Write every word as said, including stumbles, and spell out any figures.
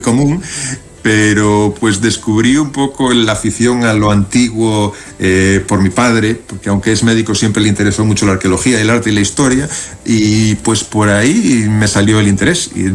común, pero pues descubrí un poco la afición a lo antiguo eh, por mi padre, porque aunque es médico siempre le interesó mucho la arqueología, el arte y la historia, y pues por ahí me salió el interés. Y